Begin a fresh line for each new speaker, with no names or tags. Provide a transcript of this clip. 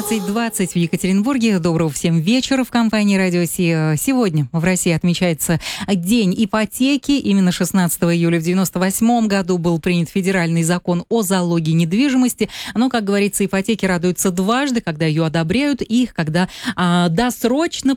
19:20 в Екатеринбурге. Доброго всем вечера в компании «Радио Си». Сегодня в России отмечается День ипотеки. Именно 16 июля в 1998 году был принят федеральный закон о залоге недвижимости. Но, как говорится, ипотеки радуются дважды, когда ее одобряют и когда досрочно